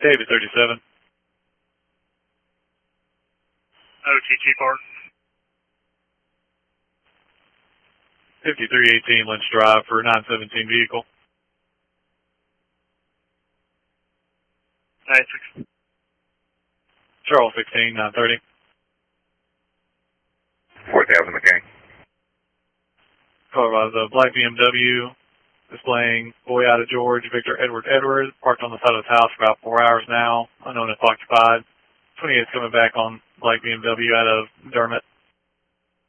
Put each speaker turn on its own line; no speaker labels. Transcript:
David 37.
OTT Park.
5318 Lynch Drive for 917 vehicle.
96.
Charles 16, 930.
4000 McKinney.
Caller by the black BMW displaying boy out of George, Victor Edward Edward, parked on the side of his house for about 4 hours now, unknown if occupied. 28's coming back on black BMW out of Dermot.